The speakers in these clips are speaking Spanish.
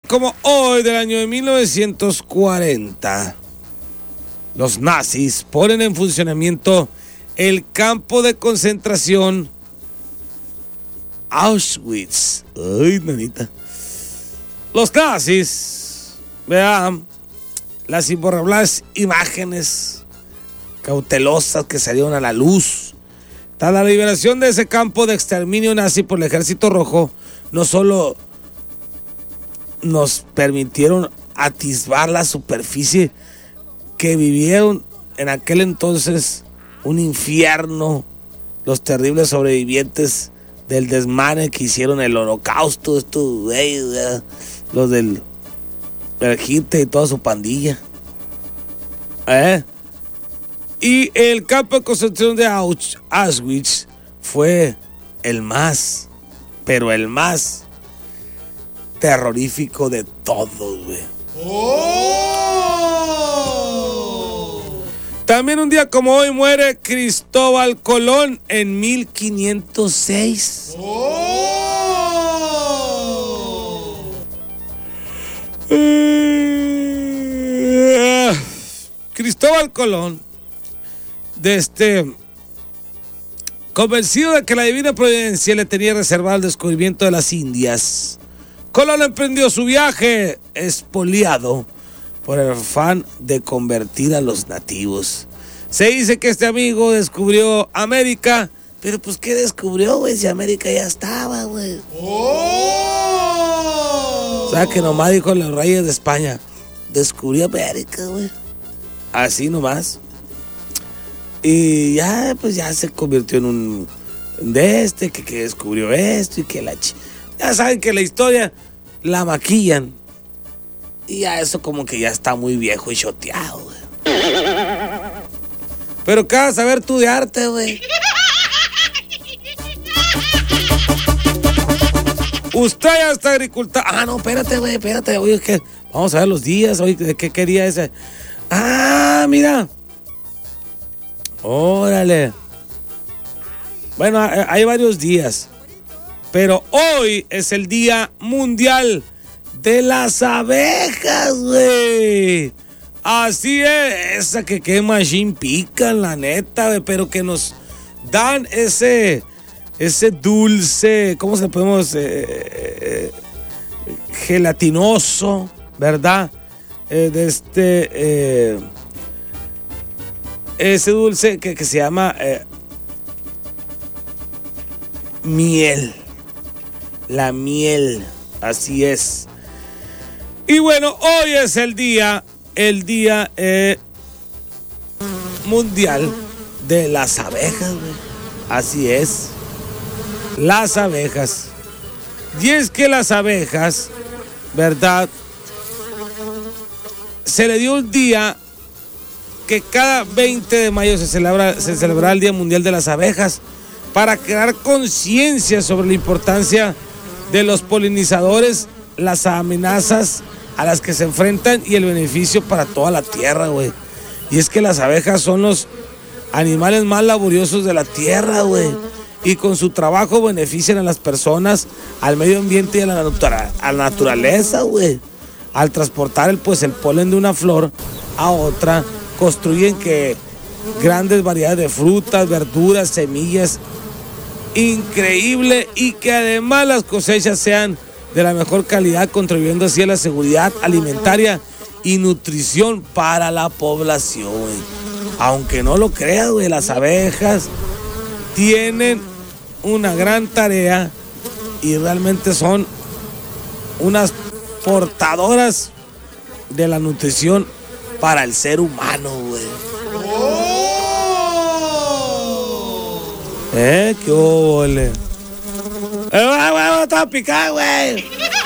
como hoy del año de 1940, los nazis ponen en funcionamiento el campo de concentración Auschwitz. Ay, nanita. Los nazis, vean, las imborrables imágenes cautelosas que salieron a la luz. Tras la liberación de ese campo de exterminio nazi por el Ejército Rojo, no solo nos permitieron atisbar la superficie que vivieron en aquel entonces un infierno los terribles sobrevivientes del desmane que hicieron el Holocausto, los del Hitler y toda su pandilla. Y el campo de concentración de Auschwitz fue el más, pero el más terrorífico de todos, güey. También un día como hoy muere Cristóbal Colón en 1506. Cristóbal Colón, convencido de que la divina providencia le tenía reservado el descubrimiento de las Indias, Colón emprendió su viaje espoliado por el afán de convertir a los nativos. Se dice que este amigo descubrió América, pero pues ¿qué descubrió, güey? Si América ya estaba, güey. O sea que nomás dijo los reyes de España, descubrió América, güey. Así nomás. Y ya, pues ya se convirtió en un que descubrió esto y que ya saben que la historia la maquillan. Y ya eso como que ya está muy viejo y choteado, güey. Pero ¿qué vas a saber tú de arte, güey? Usted ya está agricultor. Ah, no, espérate, güey, espérate. Oye, es que vamos a ver los días. Oye, ¿de qué día ese? Ah, mira. Órale. Bueno, hay varios días. Pero hoy es el Día Mundial de las Abejas, güey. Así es, esa que machín pican, la neta, güey, pero que nos dan ese dulce, ¿cómo se podemos? Gelatinoso, ¿verdad? Ese dulce que se llama miel. La miel, así es. Y bueno, hoy es el día mundial de las abejas, güey. Así es. Las abejas. Y es que las abejas, ¿verdad? Se le dio un día que cada 20 de mayo se celebrará el Día Mundial de las Abejas para crear conciencia sobre la importancia de los polinizadores, las amenazas a las que se enfrentan y el beneficio para toda la tierra, güey. Y es que las abejas son los animales más laboriosos de la tierra, güey. Y con su trabajo benefician a las personas, al medio ambiente y a la naturaleza, güey. Al transportar el polen de una flor a otra, construyen grandes variedades de frutas, verduras, semillas. Increíble, y que además las cosechas sean de la mejor calidad, contribuyendo así a la seguridad alimentaria y nutrición para la población, güey. Aunque no lo creas, güey, las abejas tienen una gran tarea y realmente son unas portadoras de la nutrición para el ser humano, güey. ¿Qué ole? Estaba picado, güey.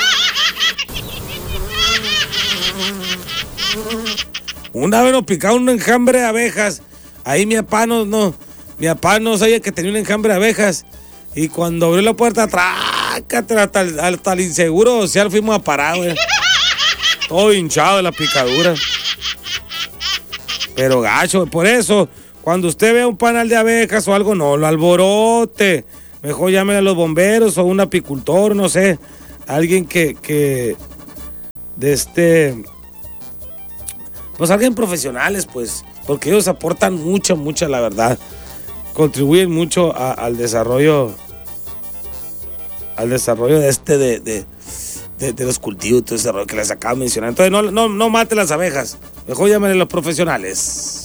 Una vez nos picaba un enjambre de abejas. Ahí mi papá no sabía que tenía un enjambre de abejas. Y cuando abrió la puerta, trácate hasta el inseguro social fuimos a parar, güey. Todo hinchado de la picadura. Pero gacho, por eso, cuando usted vea un panal de abejas o algo, no lo alborote. Mejor llámele a los bomberos o a un apicultor, no sé. Alguien que pues alguien profesionales, pues, porque ellos aportan mucha, la verdad, contribuyen mucho al desarrollo de los cultivos, todo ese rollo que les acabo de mencionar. Entonces no mate las abejas, mejor llámenle a los profesionales.